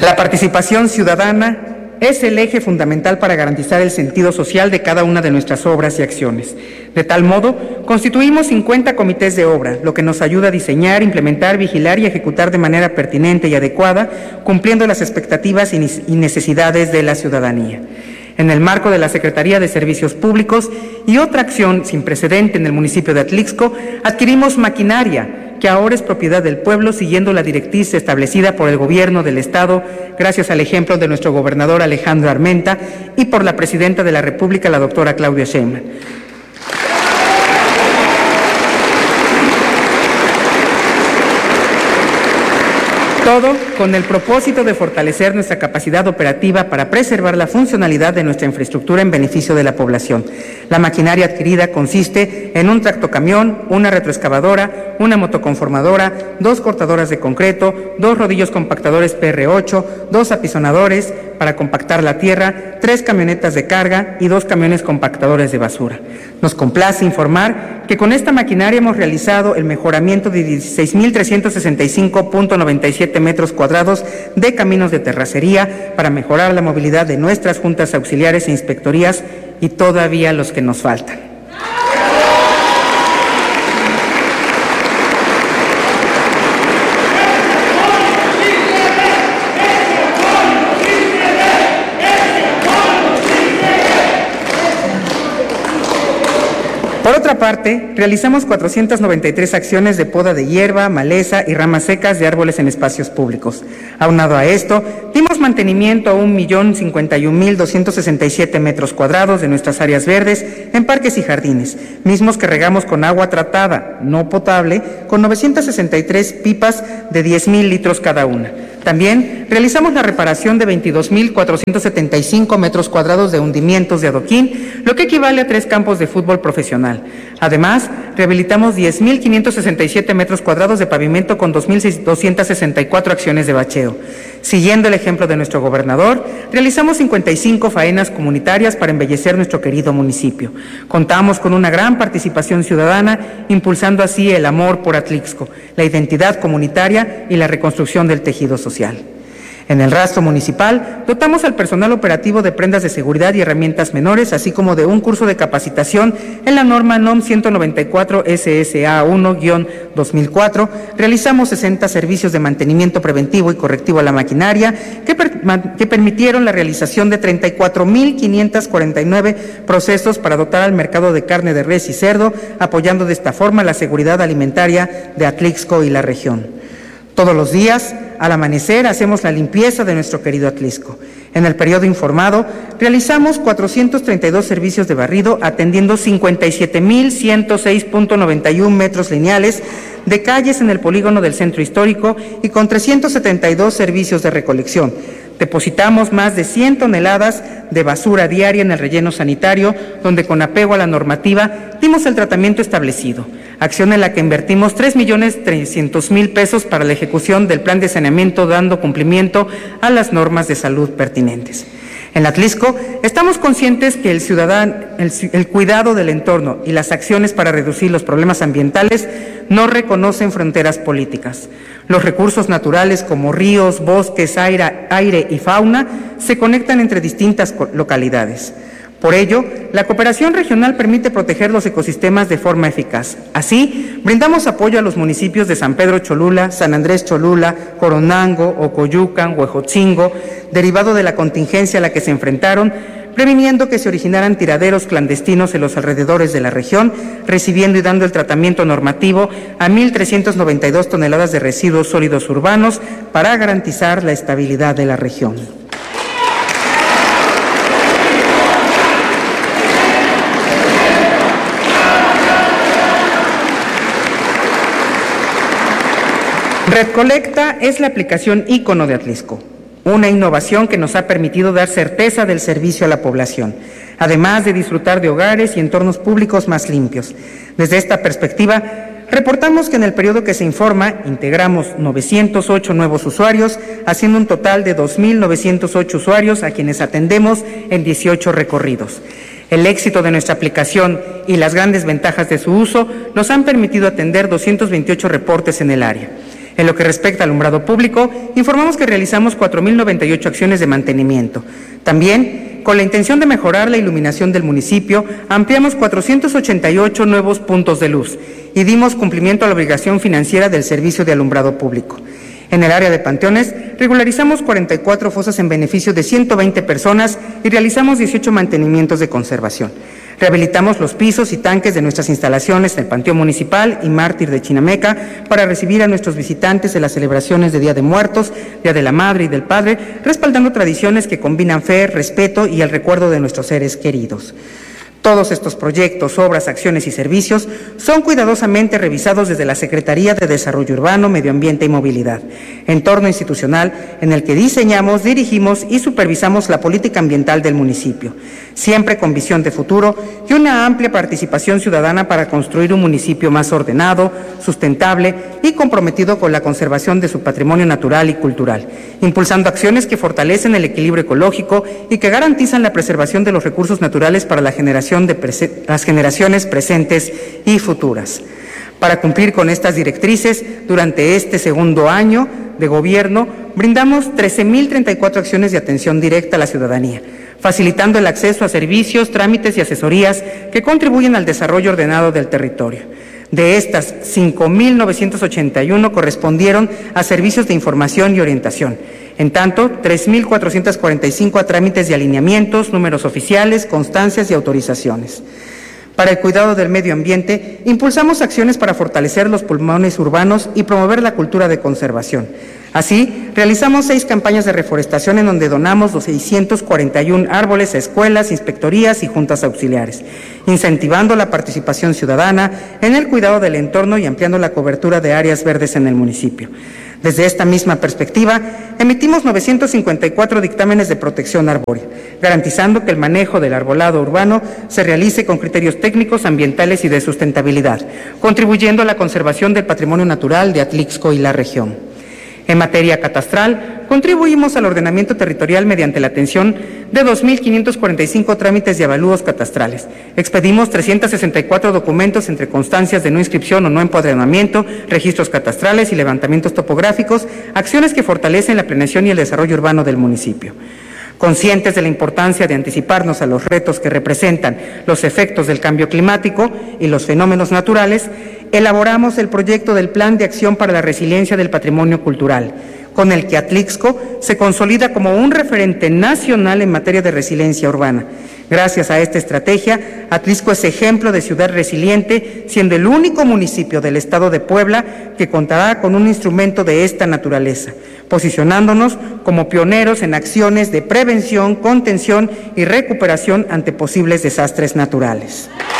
La participación ciudadana es el eje fundamental para garantizar el sentido social de cada una de nuestras obras y acciones. De tal modo, constituimos 50 comités de obra, lo que nos ayuda a diseñar, implementar, vigilar y ejecutar de manera pertinente y adecuada, cumpliendo las expectativas y necesidades de la ciudadanía. En el marco de la Secretaría de Servicios Públicos y otra acción sin precedente en el municipio de Atlixco, adquirimos maquinaria que ahora es propiedad del pueblo, siguiendo la directriz establecida por el Gobierno del Estado, gracias al ejemplo de nuestro gobernador Alejandro Armenta y por la Presidenta de la República, la doctora Claudia Sheinbaum. Todo con el propósito de fortalecer nuestra capacidad operativa para preservar la funcionalidad de nuestra infraestructura en beneficio de la población. La maquinaria adquirida consiste en un tractocamión, una retroexcavadora, una motoconformadora, 2 cortadoras de concreto, 2 rodillos compactadores PR8, 2 apisonadores para compactar la tierra, 3 camionetas de carga y 2 camiones compactadores de basura. Nos complace informar que con esta maquinaria hemos realizado el mejoramiento de 16.365.97 metros cuadrados de caminos de terracería para mejorar la movilidad de nuestras juntas auxiliares e inspectorías y todavía los que nos faltan. Por otra parte, realizamos 493 acciones de poda de hierba, maleza y ramas secas de árboles en espacios públicos. Aunado a esto, dimos mantenimiento a 1.051.267 metros cuadrados de nuestras áreas verdes en parques y jardines, mismos que regamos con agua tratada, no potable, con 963 pipas de 10.000 litros cada una. También realizamos la reparación de 22.475 metros cuadrados de hundimientos de adoquín, lo que equivale a 3 campos de fútbol profesional. Además, rehabilitamos 10.567 metros cuadrados de pavimento con 2.264 acciones de bacheo. Siguiendo el ejemplo de nuestro gobernador, realizamos 55 faenas comunitarias para embellecer nuestro querido municipio. Contamos con una gran participación ciudadana, impulsando así el amor por Atlixco, la identidad comunitaria y la reconstrucción del tejido social. En el rastro municipal, dotamos al personal operativo de prendas de seguridad y herramientas menores, así como de un curso de capacitación en la norma NOM 194 SSA 1-2004. Realizamos 60 servicios de mantenimiento preventivo y correctivo a la maquinaria que permitieron la realización de 34.549 procesos para dotar al mercado de carne de res y cerdo, apoyando de esta forma la seguridad alimentaria de Atlixco y la región. Todos los días, al amanecer, hacemos la limpieza de nuestro querido Atlixco. En el periodo informado, realizamos 432 servicios de barrido, atendiendo 57.106.91 metros lineales de calles en el polígono del centro histórico y con 372 servicios de recolección. Depositamos más de 100 toneladas de basura diaria en el relleno sanitario, donde con apego a la normativa dimos el tratamiento establecido, acción en la que invertimos 3.300.000 pesos para la ejecución del plan de saneamiento, dando cumplimiento a las normas de salud pertinentes. En Atlixco estamos conscientes que el cuidado del entorno y las acciones para reducir los problemas ambientales no reconocen fronteras políticas. Los recursos naturales como ríos, bosques, aire y fauna se conectan entre distintas localidades. Por ello, la cooperación regional permite proteger los ecosistemas de forma eficaz. Así, brindamos apoyo a los municipios de San Pedro Cholula, San Andrés Cholula, Coronango, Ocoyucan, Huejotzingo, derivado de la contingencia a la que se enfrentaron, previniendo que se originaran tiraderos clandestinos en los alrededores de la región, recibiendo y dando el tratamiento normativo a 1.392 toneladas de residuos sólidos urbanos para garantizar la estabilidad de la región. Red Colecta es la aplicación ícono de Atlixco, una innovación que nos ha permitido dar certeza del servicio a la población, además de disfrutar de hogares y entornos públicos más limpios. Desde esta perspectiva, reportamos que en el periodo que se informa, integramos 908 nuevos usuarios, haciendo un total de 2.908 usuarios a quienes atendemos en 18 recorridos. El éxito de nuestra aplicación y las grandes ventajas de su uso nos han permitido atender 228 reportes en el área. En lo que respecta al alumbrado público, informamos que realizamos 4.098 acciones de mantenimiento. También, con la intención de mejorar la iluminación del municipio, ampliamos 488 nuevos puntos de luz y dimos cumplimiento a la obligación financiera del servicio de alumbrado público. En el área de panteones, regularizamos 44 fosas en beneficio de 120 personas y realizamos 18 mantenimientos de conservación. Rehabilitamos los pisos y tanques de nuestras instalaciones en el Panteón Municipal y Mártir de Chinameca para recibir a nuestros visitantes en las celebraciones de Día de Muertos, Día de la Madre y del Padre, respaldando tradiciones que combinan fe, respeto y el recuerdo de nuestros seres queridos. Todos estos proyectos, obras, acciones y servicios son cuidadosamente revisados desde la Secretaría de Desarrollo Urbano, Medio Ambiente y Movilidad, entorno institucional en el que diseñamos, dirigimos y supervisamos la política ambiental del municipio, siempre con visión de futuro y una amplia participación ciudadana para construir un municipio más ordenado, sustentable y comprometido con la conservación de su patrimonio natural y cultural, impulsando acciones que fortalecen el equilibrio ecológico y que garantizan la preservación de los recursos naturales para la generación de las generaciones presentes y futuras. Para cumplir con estas directrices, durante este segundo año de gobierno, brindamos 13.034 acciones de atención directa a la ciudadanía, facilitando el acceso a servicios, trámites y asesorías que contribuyen al desarrollo ordenado del territorio. De estas, 5.981 correspondieron a servicios de información y orientación. En tanto, 3.445 a trámites de alineamientos, números oficiales, constancias y autorizaciones. Para el cuidado del medio ambiente, impulsamos acciones para fortalecer los pulmones urbanos y promover la cultura de conservación. Así, realizamos 6 campañas de reforestación en donde donamos los 641 árboles a escuelas, inspectorías y juntas auxiliares, incentivando la participación ciudadana en el cuidado del entorno y ampliando la cobertura de áreas verdes en el municipio. Desde esta misma perspectiva, emitimos 954 dictámenes de protección arbórea, garantizando que el manejo del arbolado urbano se realice con criterios técnicos, ambientales y de sustentabilidad, contribuyendo a la conservación del patrimonio natural de Atlixco y la región. En materia catastral, contribuimos al ordenamiento territorial mediante la atención de 2.545 trámites de avalúos catastrales. Expedimos 364 documentos entre constancias de no inscripción o no empadronamiento, registros catastrales y levantamientos topográficos, acciones que fortalecen la planeación y el desarrollo urbano del municipio. Conscientes de la importancia de anticiparnos a los retos que representan los efectos del cambio climático y los fenómenos naturales, elaboramos el proyecto del Plan de Acción para la Resiliencia del Patrimonio Cultural, con el que Atlixco se consolida como un referente nacional en materia de resiliencia urbana. Gracias a esta estrategia, Atlixco es ejemplo de ciudad resiliente, siendo el único municipio del estado de Puebla que contará con un instrumento de esta naturaleza, posicionándonos como pioneros en acciones de prevención, contención y recuperación ante posibles desastres naturales.